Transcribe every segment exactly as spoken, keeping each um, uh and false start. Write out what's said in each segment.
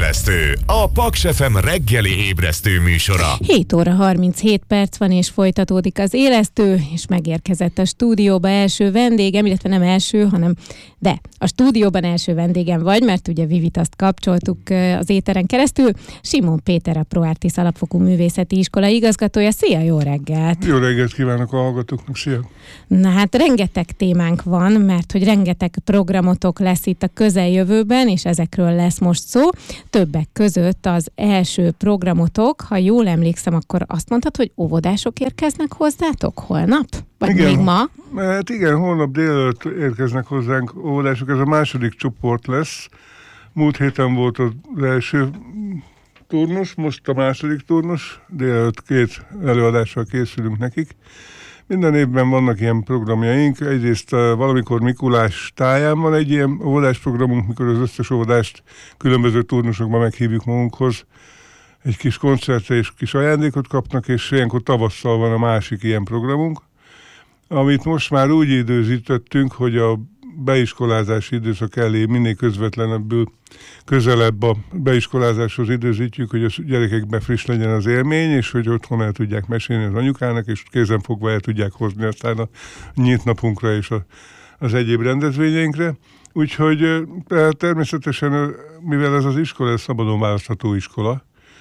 Ébresztő, a Paks ef em reggeli ébresztő műsora. hét óra harminchét perc van, és folytatódik az élesztő, és megérkezett a stúdióba első vendégem, illetve nem első, hanem de a stúdióban első vendégem vagy, mert ugye Vivit azt kapcsoltuk az éteren keresztül. Simon Péter, a ProArtis Alapfokú Művészeti Iskola igazgatója. Szia, jó reggelt! Jó reggelt kívánok a hallgatóknak, szia! Na hát rengeteg témánk van, mert hogy rengeteg programotok lesz itt a közeljövőben, és ezekről lesz most szó. Többek között az első programotok, ha jól emlékszem, akkor azt mondtad, hogy óvodások érkeznek hozzátok holnap? Vagy igen, még ma? Hát igen, holnap délelőtt érkeznek hozzánk óvodások, ez a második csoport lesz. Múlt héten volt az első turnus, most a második turnus, délelőtt két előadással készülünk nekik. Minden évben vannak ilyen programjaink, egyrészt valamikor Mikulás táján van egy ilyen óvodás programunk, mikor az összes óvodást különböző turnusokban meghívjuk magunkhoz, egy kis koncertre és kis ajándékot kapnak, és ilyenkor tavasszal van a másik ilyen programunk, amit most már úgy időzítettünk, hogy a beiskolázási időszak elé minél közvetlenebbül közelebb a beiskolázáshoz időzítjük, hogy a gyerekekben friss legyen az élmény, és hogy otthon el tudják mesélni az anyukának, és kézenfogva el tudják hozni aztán a nyílt napunkra és a, az egyéb rendezvényeinkre. Úgyhogy természetesen, mivel ez az iskola, ez szabadon választható iskola,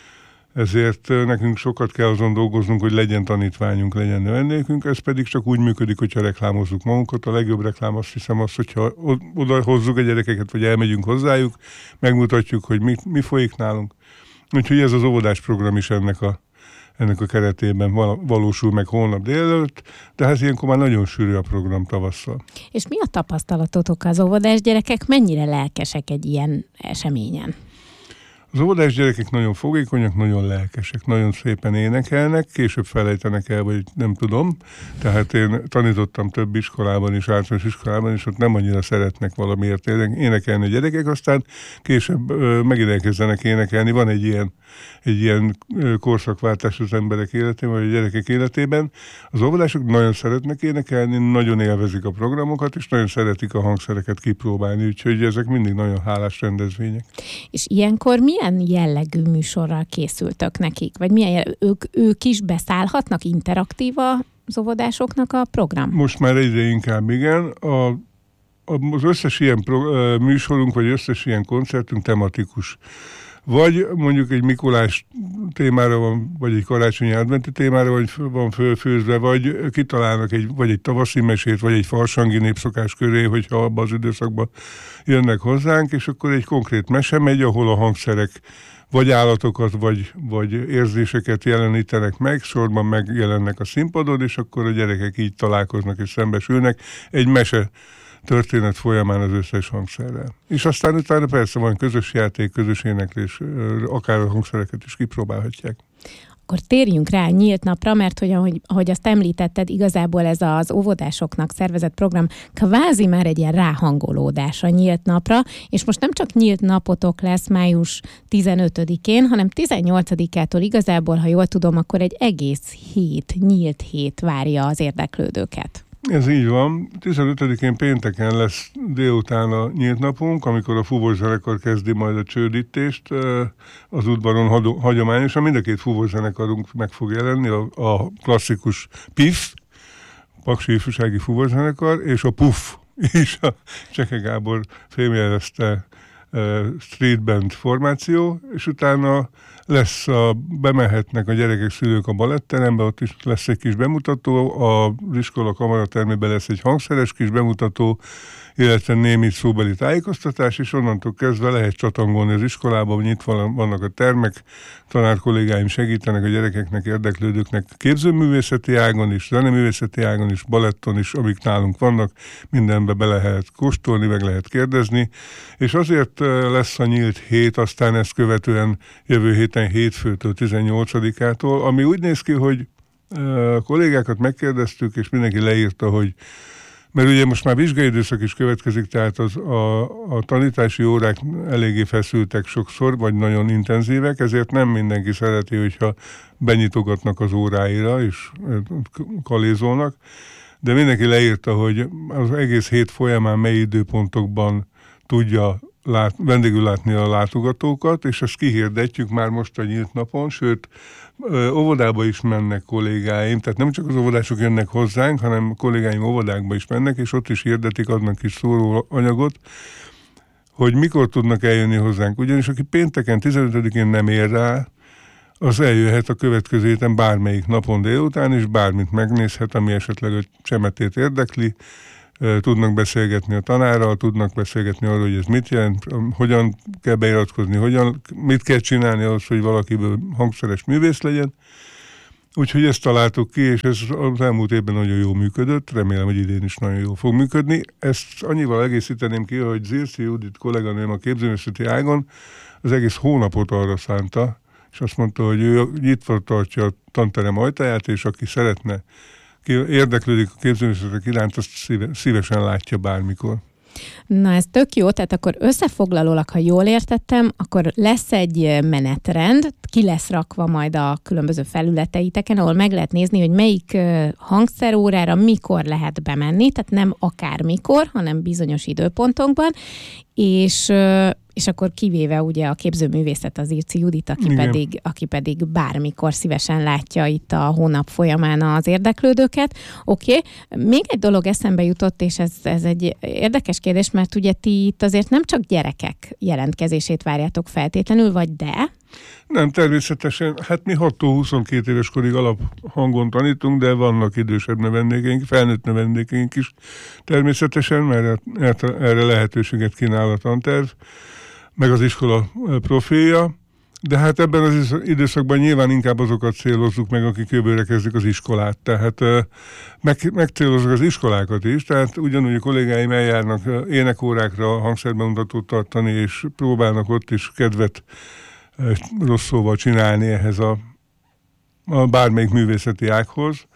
ezért nekünk sokat kell azon dolgoznunk, hogy legyen tanítványunk, legyen növendékünk, ez pedig csak úgy működik, hogyha reklámozzuk magunkat. A legjobb reklám azt hiszem az, hogyha oda hozzuk a gyerekeket, vagy elmegyünk hozzájuk, megmutatjuk, hogy mi, mi folyik nálunk. Úgyhogy ez az óvodás program is ennek a, ennek a keretében valósul meg holnap délelőtt, de hát ilyenkor már nagyon sűrű a program tavasszal. És mi a tapasztalatotok, az óvodás gyerekek mennyire lelkesek egy ilyen eseményen? Az óvodás gyerekek nagyon fogékonyak, nagyon lelkesek, nagyon szépen énekelnek, később felejtenek el, vagy nem tudom. Tehát én tanítottam több iskolában is, általános iskolában is, ott nem annyira szeretnek valamiért énekelni a gyerekek, aztán később ö, megint elkezdenek énekelni. Van egy ilyen, egy ilyen korszakváltás az emberek életében, vagy a gyerekek életében. Az óvodások nagyon szeretnek énekelni, nagyon élvezik a programokat, és nagyon szeretik a hangszereket kipróbálni, úgyhogy ezek mindig nagyon hálás rendezvények. És ilyenkor milyen jellegű műsorral készültök nekik? Vagy milyen, ők, ők is beszállhatnak interaktíva az óvodásoknak a program? Most már egyre inkább igen. A, a, az összes ilyen pro, műsorunk, vagy összes ilyen koncertünk tematikus. Vagy mondjuk egy Mikulás témára van, vagy egy karácsonyi adventi témára vagy van fölfőzve, vagy kitalálnak egy, vagy egy tavaszi mesét, vagy egy farsangi népszokás köré, hogyha abban az időszakban jönnek hozzánk, és akkor egy konkrét mese megy, ahol a hangszerek vagy állatokat, vagy, vagy érzéseket jelenítenek meg, sorban megjelennek a színpadon, és akkor a gyerekek így találkoznak és szembesülnek. Egy mese történet folyamán az összes hangszerrel. És aztán utána persze van közös játék, közös éneklés, akár a hangszereket is kipróbálhatják. Akkor térjünk rá a nyílt napra, mert hogy ahogy, ahogy azt említetted, igazából ez az óvodásoknak szervezett program kvázi már egy ilyen ráhangolódás a nyílt napra, és most nem csak nyílt napotok lesz május tizenötödikén, hanem tizennyolcadikától igazából, ha jól tudom, akkor egy egész hét, nyílt hét várja az érdeklődőket. Ez így van. tizenötödikén pénteken lesz délután a nyílt napunk, amikor a fuvoszzenekar kezdi majd a csődítést az udvaron hagyományosan. Mind a két fuvoszzenekarunk meg fog jelenni, a, a klasszikus pé i ef, Paksi Ifjúsági Fuvoszzenekar, és a pé u ef is, a Cseke Gábor fémjelezte street band formáció, és utána lesz a, bemehetnek a gyerekek, szülők a baletterembe, ott is lesz egy kis bemutató, az iskola kamaratermében lesz egy hangszeres kis bemutató, illetve némi szóbeli tájékoztatás, és onnantól kezdve lehet csatangolni az iskolában, nyitva vannak a termek, tanárkollégáim segítenek a gyerekeknek, érdeklődőknek képzőművészeti ágon is, zeneművészeti ágon is, baletton is, amik nálunk vannak, mindenbe be lehet kóstolni, meg lehet kérdezni, és azért lesz a nyílt hét, aztán ezt követően jövő héten hétfőtől tizennyolcadikától, ami úgy néz ki, hogy a kollégákat megkérdeztük, és mindenki leírta, hogy mert ugye most már vizsgai időszak is következik, tehát az, a, a tanítási órák eléggé feszültek sokszor, vagy nagyon intenzívek, ezért nem mindenki szereti, hogyha benyitogatnak az óráira, és kalézolnak, de mindenki leírta, hogy az egész hét folyamán mely időpontokban tudja lát, vendégül látni a látogatókat, és ezt kihirdetjük már most a nyílt napon, sőt, óvodába is mennek kollégáim, tehát nem csak az óvodások jönnek hozzánk, hanem kollégáim óvodákba is mennek, és ott is hirdetik, adnak is szóró anyagot, hogy mikor tudnak eljönni hozzánk. Ugyanis aki pénteken, tizenötödikén nem ér rá, az eljöhet a következő héten bármelyik napon délután, és bármit megnézhet, ami esetleg a csemetét érdekli. Tudnak beszélgetni a tanárral, tudnak beszélgetni arról, hogy ez mit jelent, hogyan kell beiratkozni, hogyan, mit kell csinálni ahhoz, hogy valakiből hangszeres művész legyen. Úgyhogy ezt találtuk ki, és ez az elmúlt évben nagyon jól működött, remélem, hogy idén is nagyon jól fog működni. Ezt annyival egészíteném ki, hogy Zirci Judit kolléganőm a képzőművészeti ágon az egész hónapot arra szánta, és azt mondta, hogy ő nyitva tartja a tanterem ajtaját, és aki szeretne, ki érdeklődik a képzőművészetek iránt, azt szívesen látja bármikor. Na ez tök jó, tehát akkor összefoglalólag, ha jól értettem, akkor lesz egy menetrend, ki lesz rakva majd a különböző felületeiteken, ahol meg lehet nézni, hogy melyik hangszerórára mikor lehet bemenni, tehát nem akármikor, hanem bizonyos időpontokban, és, és akkor kivéve ugye a képzőművészet az Zirci Judit, aki pedig, aki pedig bármikor szívesen látja itt a hónap folyamán az érdeklődőket. Oké, okay. Még egy dolog eszembe jutott, és ez, ez egy érdekes kérdés, mert ugye ti itt azért nem csak gyerekek jelentkezését várjátok feltétlenül, vagy de? Nem, természetesen. Hát mi hattól huszonkét éves korig alaphangon tanítunk, de vannak idősebb növendékeink, felnőtt növendékeink is természetesen, mert erre lehetőséget kínál a tanterv, meg az iskola profilja. De hát ebben az időszakban nyilván inkább azokat célozzuk meg, akik jövőre kezdik az iskolát. Tehát meg, megcélozzuk az iskolákat is, tehát ugyanúgy a kollégáim eljárnak énekórákra hangszerbemutatót tartani, és próbálnak ott is kedvet rossz szóval csinálni ehhez a, a bármelyik művészeti ághoz,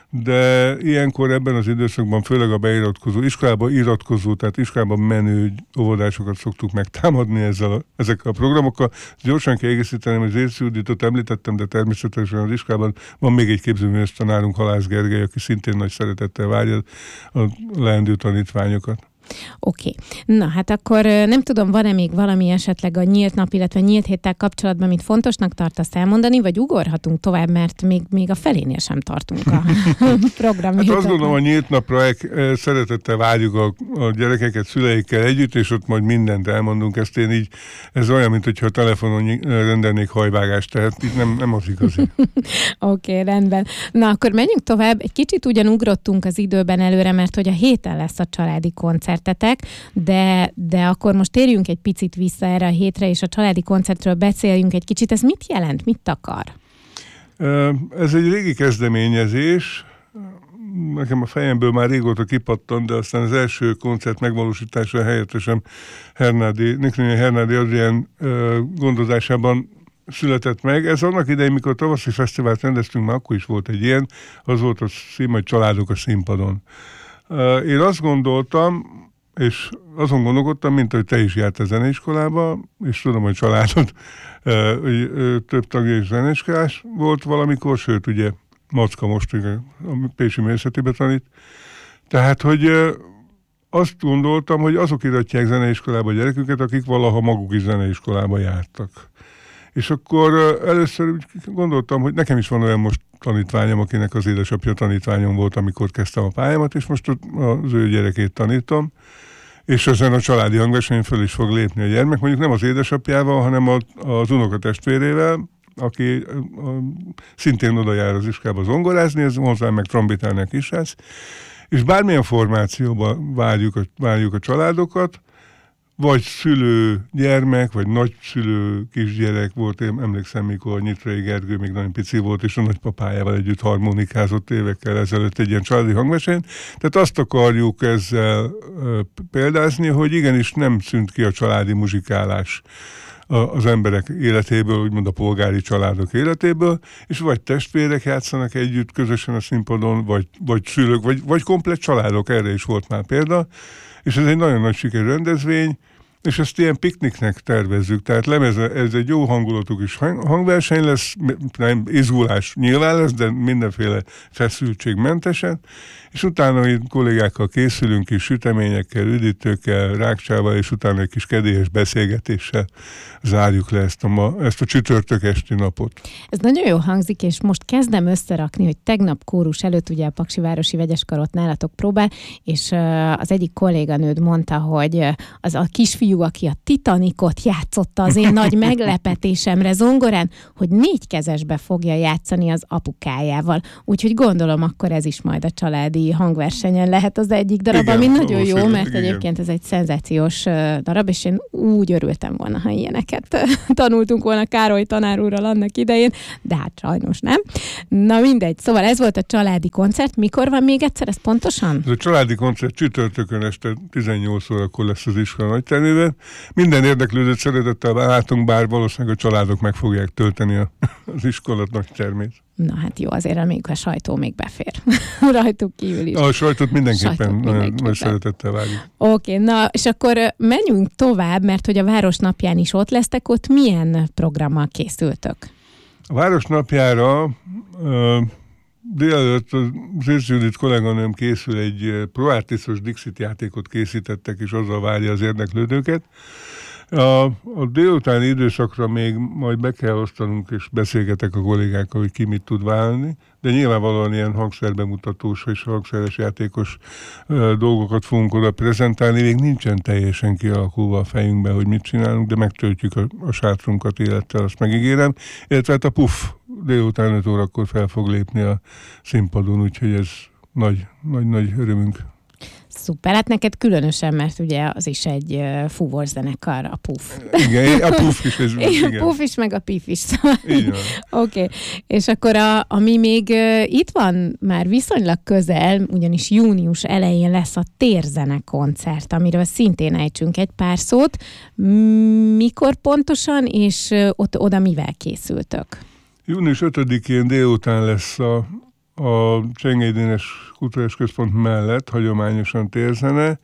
de ilyenkor ebben az időszakban főleg a beiratkozó, iskolába iratkozó, tehát iskolába menő óvodásokat szoktuk megtámadni ezzel a, ezekkel a programokkal. Gyorsan kell egészítenem, hogy Zirci Juditot említettem, de természetesen az iskolában van még egy képzőművész tanárunk, Halász Gergely, aki szintén nagy szeretettel várja a leendő tanítványokat. Oké. Okay. Na, hát akkor nem tudom, van-e még valami esetleg a nyílt nap, illetve nyílt héttel kapcsolatban, amit fontosnak tartasz elmondani, vagy ugorhatunk tovább, mert még, még a felénél sem tartunk a program. Hát azt gondolom, a nyílt napra szeretettel várjuk a, a gyerekeket szüleikkel együtt, és ott majd mindent elmondunk. Ezt én így, ez olyan, mint hogyha a telefonon rendelnék hajvágást, tehát itt nem, nem az igazi. Oké, okay, rendben. Na, akkor menjünk tovább. Egy kicsit ugyan ugrottunk az időben előre, mert hogy a héten lesz a családi koncert, De, de akkor most térjünk egy picit vissza erre a hétre, és a családi koncertről beszéljünk egy kicsit. Ez mit jelent? Mit akar? Ez egy régi kezdeményezés. Nekem a fejemből már régóta kipattant, de aztán az első koncert megvalósítása helyettesem Hernádi, Niklényi Hernádi Adrián gondozásában született meg. Ez annak idején, mikor tavaszi fesztivált rendeztünk, már akkor is volt egy ilyen, az volt a szím, hogy Családok a színpadon. Én azt gondoltam, és azon gondolkodtam, mint hogy te is jártál zeneiskolába, és tudom, hogy családod hogy több tagja is zeneiskolás volt valamikor, sőt, ugye Macka most a Pécsi Művészetibe tanít. Tehát, hogy azt gondoltam, hogy azok iratják zeneiskolába a gyereküket, akik valaha maguk is zeneiskolába jártak. És akkor először úgy gondoltam, hogy nekem is van olyan most tanítványom, akinek az édesapja tanítványom volt, amikor kezdtem a pályámat, és most az ő gyerekét tanítom, és ezen a családi hangversenyen föl is fog lépni a gyermek, mondjuk nem az édesapjával, hanem a, az unokatestvérével, aki a, szintén oda jár az iskolába zongorázni, ez hozzá meg trombitálni a kisrác, és bármilyen formációban várjuk a, várjuk a családokat, vagy szülő gyermek, vagy nagyszülő kisgyerek volt, én emlékszem, mikor Nyitrai Gergő még nagyon pici volt, és a nagypapájával együtt harmonikázott évekkel ezelőtt egy ilyen családi hangversenyen. Tehát azt akarjuk ezzel ö, példázni, hogy igenis nem szűnt ki a családi muzsikálás az emberek életéből, úgymond a polgári családok életéből, és vagy testvérek játszanak együtt közösen a színpadon, vagy, vagy szülők, vagy, vagy komplett családok, erre is volt már példa, és ez egy nagyon nagy sikerű rendezvény. és ezt ilyen pikniknek tervezzük, tehát lemez, ez egy jó hangulatú kis hangverseny lesz, nem izgulás nyilván lesz, de mindenféle feszültségmentesen, és utána így kollégákkal készülünk kis süteményekkel, üdítőkkel, rákcsával, és utána egy kis kedélyes beszélgetéssel zárjuk le ezt a, ma, ezt a csütörtök esti napot. Ez nagyon jó hangzik, és most kezdem összerakni, hogy tegnap kórus előtt ugye a Paksi Városi Vegyeskarott nálatok próbál, és az egyik kolléganőd mondta, hogy az a kisfiú, aki a Titanicot játszotta az én nagy meglepetésemre zongorán, hogy négykezesbe fogja játszani az apukájával. Úgyhogy gondolom, akkor ez is majd a családi hangversenyen lehet az egyik darab, igen, ami nagyon jó, mert igen. Egyébként ez egy szenzációs darab, és én úgy örültem volna, ha ilyeneket tanultunk volna Károly tanár úrral annak idején, de hát sajnos nem. Na mindegy, szóval ez volt a családi koncert. Mikor van még egyszer, ez pontosan? Ez a családi koncert csütörtökön este tizennyolc órakor lesz az iskola nagytermében. Minden érdeklődőt szeretettel látunk, bár valószínűleg a családok meg fogják tölteni a, az iskola nagytermét. Na hát jó, azért reméljük, a sajtó még befér. Rajtuk kívül is. A sajtót mindenképpen nagyon nagy szeretettel várjuk. Oké, okay, na és akkor menjünk tovább, mert hogy a Városnapján is ott lesztek, ott milyen programmal készültök? A Városnapjára uh, délelőtt az Ész Judit kolléganőm készül egy Proartisos Dixit játékot készítettek, és azzal várja az érdeklődőket. A, a délutáni időszakra még majd be kell osztanunk, és beszélgetek a kollégákkal, hogy ki mit tud válni, de nyilvánvalóan ilyen hangszerbemutatós és hangszeres játékos ö, dolgokat fogunk oda prezentálni. Még nincsen teljesen kialakulva a fejünkben, hogy mit csinálunk, de megtöltjük a, a sátrunkat élettel, azt megígérem. Illetve hát a Puff délután öt órakor fel fog lépni a színpadon, úgyhogy ez nagy, nagy, nagy örömünk. Szuper, hát neked különösen, mert ugye az is egy uh, fúvózenekar, a Puff. Igen, a Puff is. Ez, igen. A Puff is, meg a Pif is. Szóval. Oké, okay. És akkor a, ami még uh, itt van már viszonylag közel, ugyanis június elején lesz a Térzene koncert, amiről szintén ejtsünk egy pár szót. Mikor pontosan, és uh, ott oda mivel készültök? június ötödikén délután lesz a a Csengei Dénes Kulturális Központ mellett hagyományosan térzene.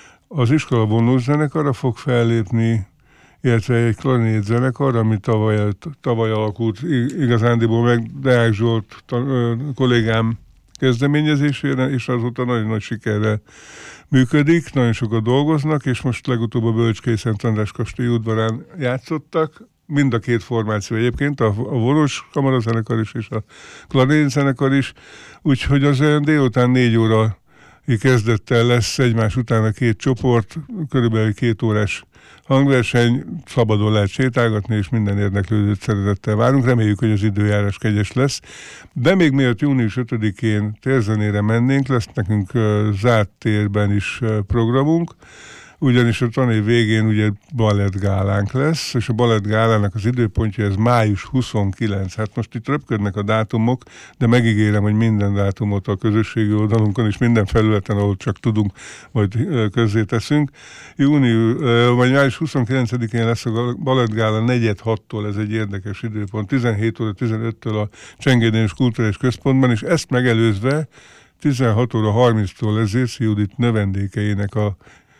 Az iskola vonószenekara fog fellépni, illetve egy klarinét zenekar, ami tavaly, tavaly alakult igazándiból meg Deák Zsolt kollégám kezdeményezésére, és azóta nagyon nagy sikerrel működik, nagyon sokat dolgoznak, és most legutóbb a Bölcskei Szent András kastély udvarán játszottak. Mind a két formáció egyébként, a, a vonós kamarazenekar is, és a klarinét zenekar is, úgyhogy az olyan délután négy óra kezdettel lesz egymás után a két csoport, körülbelül két órás hangverseny, szabadon lehet sétálgatni, és minden érdeklődőt szeretettel várunk. Reméljük, hogy az időjárás kegyes lesz. De még miatt június ötödikén Térzenére mennénk, lesz nekünk uh, zárt térben is uh, programunk, ugyanis a tanév végén ugye balettgálánk lesz, és a balettgálának az időpontja ez május huszonkilenc. Hát most itt röpködnek a dátumok, de megígérem, hogy minden dátumot a közösségi oldalunkon és minden felületen, ahol csak tudunk, majd közzéteszünk. Június, vagy május huszonkilencedikén lesz a balettgála negyed hattól, ez egy érdekes időpont, tizenhét óra tizenöttől a Csengei Dénes Kulturális Központban, és ezt megelőzve tizenhat óra harminctól az Ész Judit növendékeinek a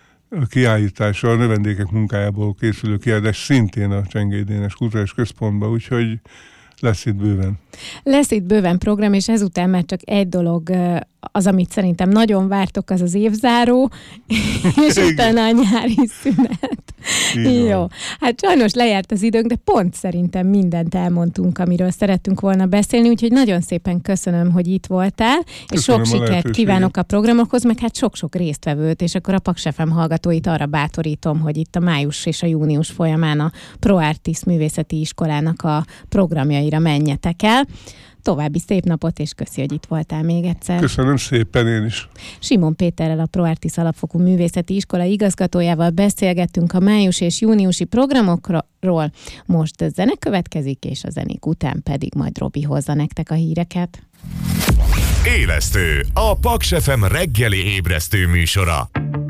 a kiállítása, a növendékek munkájából készülő kiállítás szintén a Csengei Dénes Kulturális Központban, úgyhogy lesz itt bőven. Lesz itt bőven program, és ezután már csak egy dolog, az, amit szerintem nagyon vártok, az az évzáró, és utána a nyári szünet. Jó. Hát sajnos lejárt az időnk, de pont szerintem mindent elmondtunk, amiről szerettünk volna beszélni, úgyhogy nagyon szépen köszönöm, hogy itt voltál, köszönöm, és sok sikert kívánok a programokhoz, meg hát sok-sok résztvevőt, és akkor a Paks ef em hallgatóit arra bátorítom, hogy itt a május és a június folyamán a ProArtis művészeti iskolának a programjaira menjetek el. További szép napot, és köszi, hogy itt voltál még egyszer. Köszönöm szépen én is. Simon Péterrel, a ProArtis Alapfokú Művészeti Iskola igazgatójával beszélgettünk a május és júniusi programokról. Most zene következik, és a zenék után pedig majd Robi hozza nektek a híreket. Élesztő, a Paks ef em reggeli ébresztő műsora.